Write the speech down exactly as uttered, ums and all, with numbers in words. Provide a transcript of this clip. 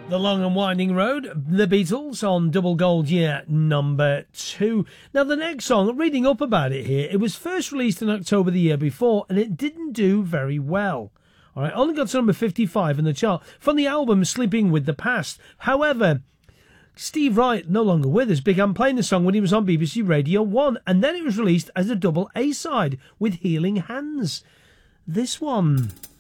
The Long and Winding Road, The Beatles on Double Gold Year number two. Now, the next song, reading up about it here, it was first released in October the year before, and it didn't do very well. All right, only got to number fifty-five in the chart from the album Sleeping with the Past. However, Steve Wright, no longer with us, began playing the song when he was on B B C Radio one, and then it was released as a double A-side with Healing Hands. This one...